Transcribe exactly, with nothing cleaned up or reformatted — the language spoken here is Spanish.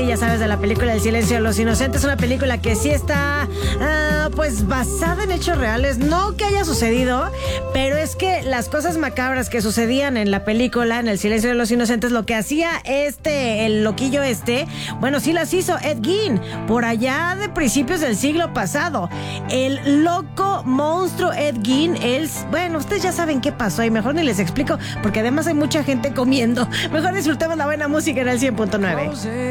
ya sabes, de la película El silencio de los inocentes, una película que sí está, uh, pues, basada en hechos reales, no que haya sucedido, pero es que las cosas macabras que sucedían en la película, en El silencio de los inocentes, lo que hacía este, el loquillo este, bueno, sí las hizo Ed Gein, por allá de principios del siglo pasado. El loco monstruo Ed Gein, él, bueno, ustedes ya saben qué pasó y mejor ni les explico, porque además hay mucha gente comiendo. Mejor disfrutemos la buena música en el cien punto nueve.